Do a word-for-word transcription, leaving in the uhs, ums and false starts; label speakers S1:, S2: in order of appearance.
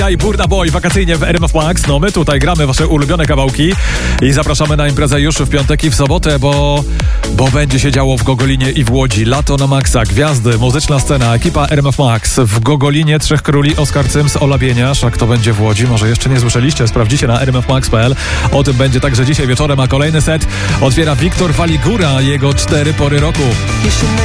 S1: I Burna Boy wakacyjnie w R M F Max. No my tutaj gramy wasze ulubione kawałki i zapraszamy na imprezę już w piątek i w sobotę, bo, bo będzie się działo w Gogolinie i w Łodzi. Lato na maksa, gwiazdy, muzyczna scena, ekipa R M F Max. W Gogolinie Trzech Króli, Oskar Cyms, Ola Bieniasz. A kto będzie w Łodzi? Może jeszcze nie słyszeliście? Sprawdzicie na r m f max kropka p l. O tym będzie także dzisiaj wieczorem, a kolejny set otwiera Wiktor Waligura, jego Cztery Pory Roku.